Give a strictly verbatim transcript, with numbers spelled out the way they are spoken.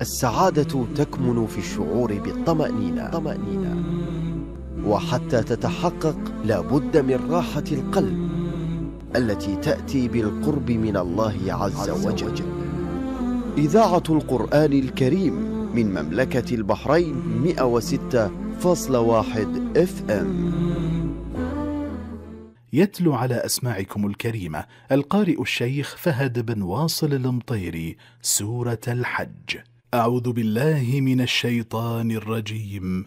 السعادة تكمن في الشعور بالطمأنينة طمأنينة. وحتى تتحقق لابد من راحة القلب التي تأتي بالقرب من الله عز وجل. إذاعة القرآن الكريم من مملكة البحرين مئة وستة فاصلة واحد اف ام. يتلو على أسماعكم الكريمة القارئ الشيخ فهد بن واصل المطيري سورة الحج. أعوذ بالله من الشيطان الرجيم.